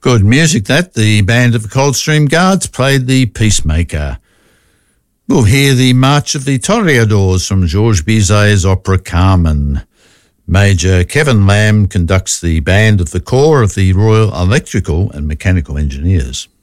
Good music that. The band of the Coldstream Guards played the Peacemaker. We'll hear the March of the Toreadors from Georges Bizet's opera Carmen. Major Kevin Lamb conducts the band of the Corps of the Royal Electrical and Mechanical Engineers.